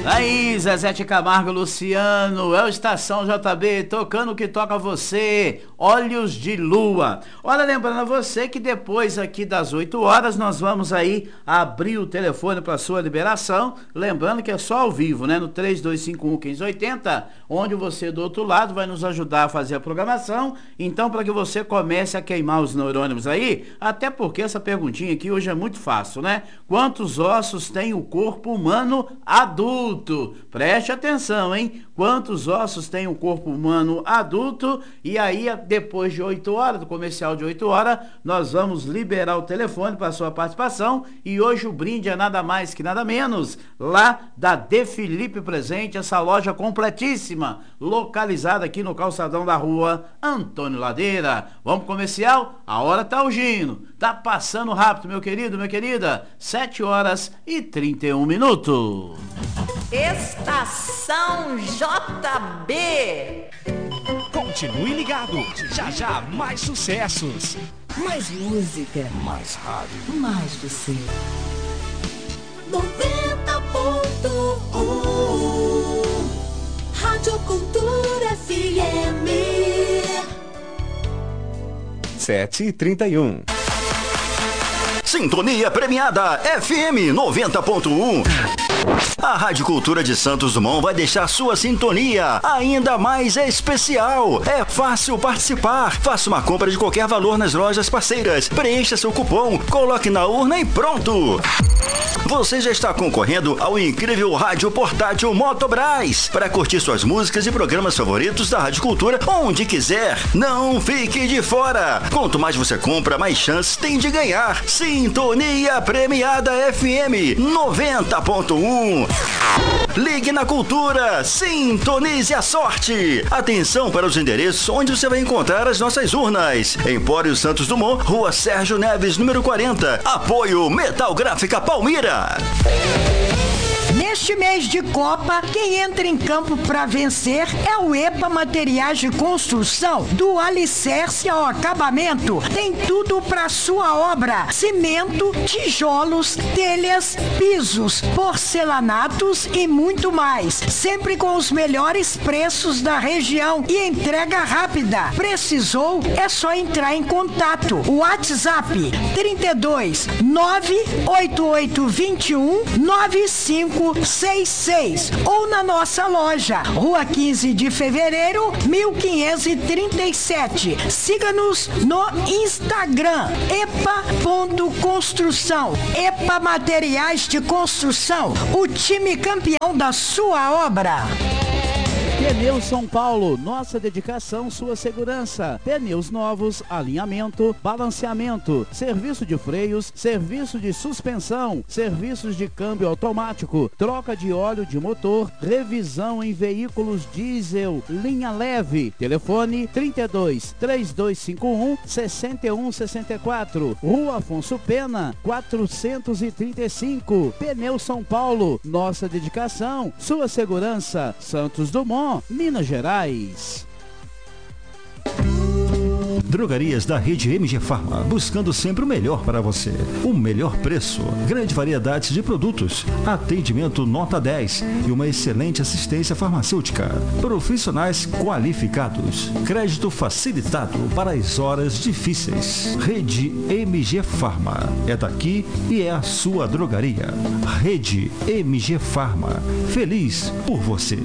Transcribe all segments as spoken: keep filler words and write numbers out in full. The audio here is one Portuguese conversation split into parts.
Aí, Zezé de Camargo, Luciano, é o Estação J B, tocando o que toca você, Olhos de Lua. Olha, lembrando a você que depois aqui das oito horas nós vamos aí abrir o telefone para sua liberação, lembrando que é só ao vivo, né, no três dois cinco um, um cinco oito zero, onde você do outro lado vai nos ajudar a fazer a programação. Então, para que você comece a queimar os neurônios aí, até porque essa perguntinha aqui hoje é muito fácil, né? Quantos ossos tem o corpo humano adulto? Preste atenção, hein? Quantos ossos tem o corpo humano adulto? E aí, depois de oito horas, do comercial de oito horas, nós vamos liberar o telefone para sua participação. E hoje o brinde é nada mais que nada menos lá da De Felipe Presente, essa loja completíssima, localizada aqui no calçadão da rua Antônio Ladeira. Vamos pro comercial? A hora tá urgindo, tá passando rápido, meu querido, minha querida. sete horas e trinta e um minutos. Estação J B. Continue ligado, já já mais sucessos. Mais música. Mais rádio. Mais você. noventa ponto um Rádio Cultura F M. sete e trinta e um. Sintonia premiada F M noventa ponto um. A Rádio Cultura de Santos Dumont vai deixar sua sintonia ainda mais especial. É fácil participar. Faça uma compra de qualquer valor nas lojas parceiras. Preencha seu cupom, coloque na urna e pronto. Você já está concorrendo ao incrível rádio portátil Motobras para curtir suas músicas e programas favoritos da Rádio Cultura onde quiser. Não fique de fora. Quanto mais você compra, mais chances tem de ganhar. Sintonia premiada F M noventa ponto um. Ligue na Cultura, sintonize a sorte. Atenção para os endereços onde você vai encontrar as nossas urnas. Empório Santos Dumont, Rua Sérgio Neves, número quarenta. Apoio Metal Gráfica Palmira. Neste mês de Copa, quem entra em campo para vencer é o EPA Materiais de Construção. Do alicerce ao acabamento, tem tudo para sua obra: cimento, tijolos, telhas, pisos, porcelanatos e muito mais. Sempre com os melhores preços da região e entrega rápida. Precisou? É só entrar em contato. WhatsApp trinta e dois, nove oito oito dois um, nove cinco seis seis ou na nossa loja, Rua quinze de Fevereiro, mil quinhentos e trinta e sete. Siga-nos no Instagram, epa.construção. EPA Materiais de Construção, o time campeão da sua obra. Pneus São Paulo, nossa dedicação, sua segurança. Pneus novos, alinhamento, balanceamento, serviço de freios, serviço de suspensão, serviços de câmbio automático, troca de óleo de motor, revisão em veículos diesel, linha leve. Telefone trinta e dois, três dois cinco um, seis um seis quatro. Rua Afonso Pena, quatrocentos e trinta e cinco. Pneus São Paulo, nossa dedicação, sua segurança. Santos Dumont, Minas Gerais. Drogarias da rede M G Farma, buscando sempre o melhor para você. O melhor preço, grande variedade de produtos, atendimento nota dez e uma excelente assistência farmacêutica. Profissionais qualificados, crédito facilitado para as horas difíceis. Rede M G Farma, é daqui e é a sua drogaria. Rede M G Farma, feliz por você.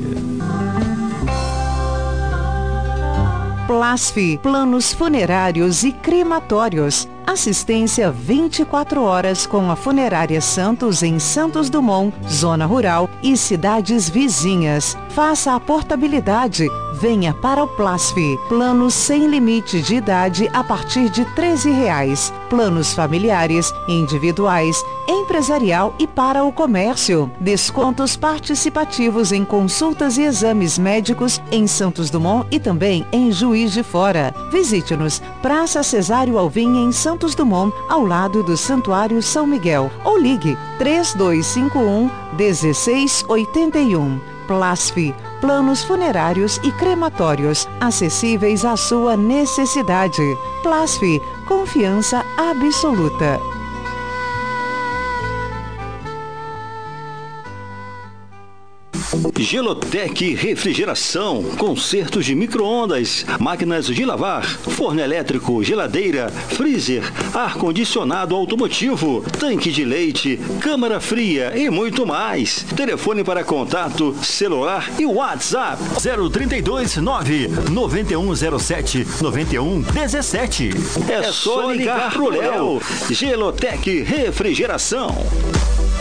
Plasf, planos funerários e crematórios. Assistência vinte e quatro horas com a Funerária Santos em Santos Dumont, Zona Rural e cidades vizinhas. Faça a portabilidade. Venha para o Plasf. Planos sem limite de idade a partir de treze reais. Planos familiares, individuais, empresarial e para o comércio. Descontos participativos em consultas e exames médicos em Santos Dumont e também em Juiz de Fora. Visite-nos, Praça Cesário Alvim em Santos Dumont, ao lado do Santuário São Miguel. Ou ligue três dois cinco um, um seis oito um. Plasf, planos funerários e crematórios, acessíveis à sua necessidade. Plasf, confiança absoluta. Gelotec Refrigeração, consertos de micro-ondas, máquinas de lavar, forno elétrico, geladeira, freezer, ar-condicionado automotivo, tanque de leite, câmara fria e muito mais. Telefone para contato, celular e WhatsApp zero trinta e dois, nove nove um zero sete, nove um um sete. É só ligar pro Léo. Gelotec Refrigeração.